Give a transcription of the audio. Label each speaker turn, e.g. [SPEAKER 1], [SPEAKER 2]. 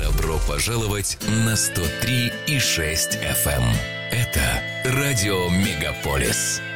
[SPEAKER 1] Добро пожаловать на 103,6 FM. Это радио Мегаполис.